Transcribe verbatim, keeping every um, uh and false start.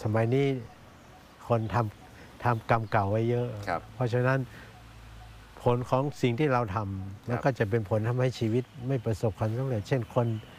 สมัยนี้คนทำทำกรรมเก่าไว้เยอะเพราะฉะนั้นผลของสิ่งที่เราทำมันก็จะเป็นผลทำให้ชีวิตไม่ประสบความสำเร็จเช่นคน